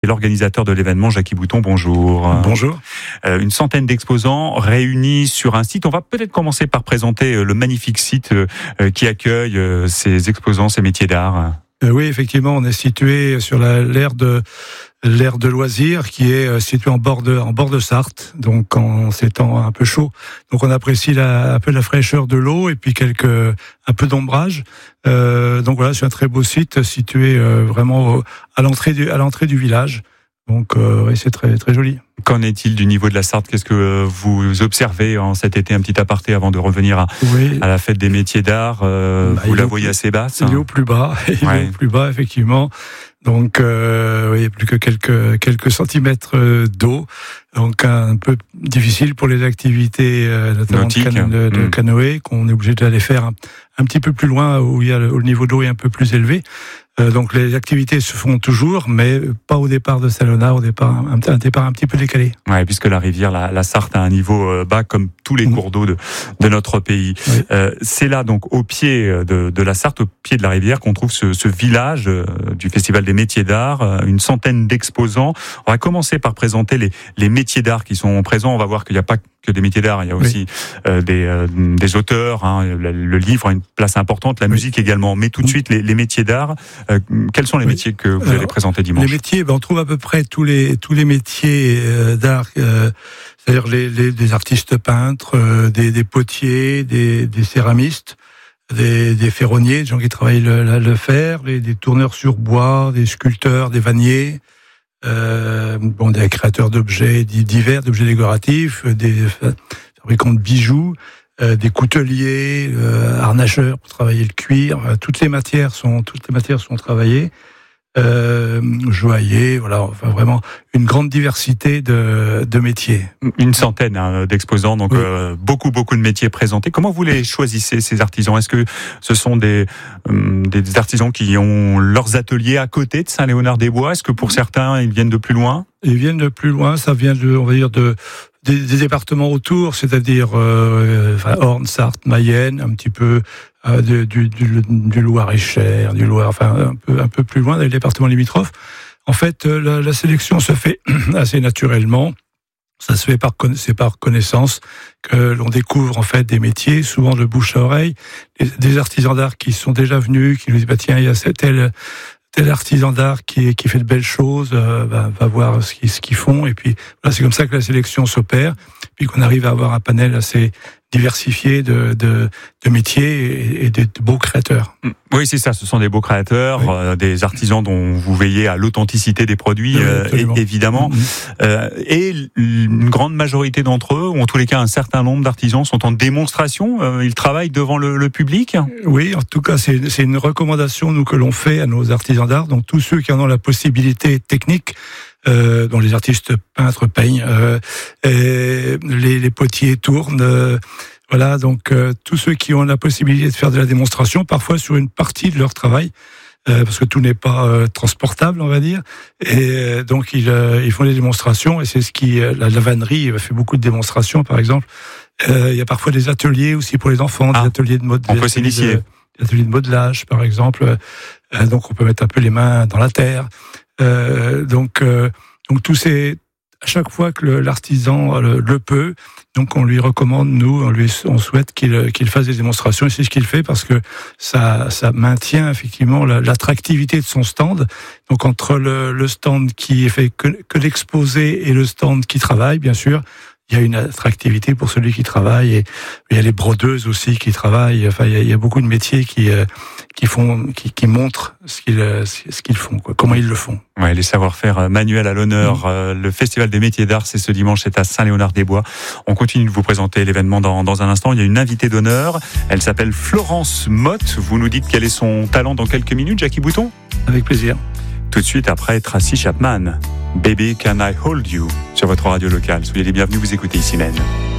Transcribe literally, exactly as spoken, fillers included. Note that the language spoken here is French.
l'organisateur de l'événement. Jackie Bouton, bonjour. Bonjour. Euh, une centaine d'exposants réunis sur un site. On va peut-être commencer par présenter le magnifique site euh, qui accueille euh, ces exposants, ces métiers d'art. Euh, oui, effectivement, on est situé sur la, l'aire de l'aire de loisirs qui est située en bord de en bord de Sarthe, donc en ces temps un peu chaud. Donc on apprécie la, un peu la fraîcheur de l'eau et puis quelques un peu d'ombrage. Euh, donc voilà, c'est un très beau site situé euh, vraiment au, à l'entrée du à l'entrée du village. Donc euh, oui, c'est très très joli. Qu'en est-il du niveau de la Sarthe ? Qu'est-ce que vous observez en cet été ? Un petit aparté avant de revenir à, oui. à la fête des métiers d'art. Euh, bah, vous la voyez plus, assez basse ? Il est au plus bas. Il ouais. est au plus bas, effectivement. Donc, euh, oui, plus que quelques quelques centimètres d'eau. Donc, un peu difficile pour les activités, euh, notamment Nautique. de, cano- de mmh. canoë, qu'on est obligé d'aller faire un, un petit peu plus loin, où il y a le, où le niveau d'eau est un peu plus élevé. Euh, donc, les activités se font toujours, mais pas au départ de Salonard, au départ, un, un départ un petit peu décalé. Ouais, puisque la rivière, la, la Sarthe, a un niveau bas, comme tous les mmh. cours d'eau de, de notre pays. Oui. Euh, c'est là, donc, au pied de, de la Sarthe, au pied de la rivière, qu'on trouve ce, ce village euh, du Festival des métiers d'art, euh, une centaine d'exposants. On va commencer par présenter les, les métiers d'art qui sont présents. On va voir qu'il n'y a pas que des métiers d'art, il y a aussi oui. euh, des, euh, des auteurs, hein. le, le livre a une place importante, la oui. musique également. Mais tout de suite, les, les métiers d'art, euh, quels sont les oui. métiers que vous Alors, allez présenter dimanche ? Les métiers, ben, on trouve à peu près tous les, tous les métiers euh, d'art, euh, c'est-à-dire les, les, des artistes peintres, euh, des, des potiers, des, des céramistes, des, des ferronniers, des gens qui travaillent le, le fer, les, des tourneurs sur bois, des sculpteurs, des vanniers, Euh, bon, des créateurs d'objets divers, d'objets décoratifs, des fabricants de bijoux, euh, des couteliers, euh, harnacheurs pour travailler le cuir. Euh, toutes les matières sont toutes les matières sont travaillées. Euh, joaillier, voilà, enfin vraiment une grande diversité de, de métiers. Une centaine hein, d'exposants, donc oui. euh, beaucoup beaucoup de métiers présentés. Comment vous les choisissez ces artisans ? Est-ce que ce sont des, euh, des artisans qui ont leurs ateliers à côté de Saint-Léonard-des-Bois ? Est-ce que pour certains ils viennent de plus loin ? Ils viennent de plus loin, ça vient de, on va dire de des, des départements autour, c'est-à-dire euh, enfin, Orne, Sarthe, Mayenne, un petit peu euh, du, du, du, du Loir-et-Cher, du Loir, enfin un peu un peu plus loin, dans les départements limitrophes. En fait, la, la sélection se fait assez naturellement. Ça se fait par c'est par connaissance que l'on découvre en fait des métiers, souvent de bouche à oreille, des, des artisans d'art qui sont déjà venus, qui nous disent bah tiens il y a tel tel artisan d'art qui qui fait de belles choses, euh, bah, va voir ce qu'ils ce qu'ils font et puis voilà, c'est comme ça que la sélection s'opère, puis qu'on arrive à avoir un panel assez diversifié de de, de métiers et, et de, de beaux créateurs. Oui, c'est ça. Ce sont des beaux créateurs, oui. euh, des artisans dont vous veillez à l'authenticité des produits, oui, euh, et, évidemment. Mm-hmm. Euh, et une grande majorité d'entre eux, ou en tous les cas un certain nombre d'artisans, sont en démonstration. Euh, ils travaillent devant le, le public. Oui, en tout cas, c'est, c'est une recommandation nous que l'on fait à nos artisans d'art. Donc tous ceux qui en ont la possibilité technique. Euh, dont les artistes peintres peignent, euh, et les, les potiers tournent, euh, voilà, donc euh, tous ceux qui ont la possibilité de faire de la démonstration, parfois sur une partie de leur travail, euh, parce que tout n'est pas euh, transportable, on va dire, et euh, donc ils, euh, ils font des démonstrations, et c'est ce qui, euh, la, la vannerie fait beaucoup de démonstrations, par exemple. Euh, il y a parfois des ateliers aussi pour les enfants, ah, des ateliers de mode, on peut s'initier. De, des ateliers de modelage, par exemple. Euh, donc on peut mettre un peu les mains dans la terre. Euh, donc, euh, donc tous ces, à chaque fois que le, l'artisan le, le peut, donc on lui recommande, nous, on lui, on souhaite qu'il, qu'il fasse des démonstrations, et c'est ce qu'il fait parce que ça, ça maintient effectivement la, l'attractivité de son stand. Donc entre le, le stand qui est fait que, que l'exposé et le stand qui travaille, bien sûr, il y a une attractivité pour celui qui travaille, et il y a les brodeuses aussi qui travaillent. Enfin, il y a, il y a beaucoup de métiers qui euh, qui font, qui, qui montrent ce qu'ils ce qu'ils font, quoi, comment ils le font. Ouais, les savoir-faire manuels à l'honneur. Mmh. Euh, le Festival des métiers d'art, c'est ce dimanche, c'est à Saint-Léonard-des-Bois. On continue de vous présenter l'événement dans dans un instant. Il y a une invitée d'honneur. Elle s'appelle Florence Motte. Vous nous dites quel est son talent dans quelques minutes, Jackie Bouton ? Avec plaisir. Tout de suite après Tracy Chapman, Baby Can I Hold You, sur votre radio locale. Soyez les bienvenus, vous écoutez ici même.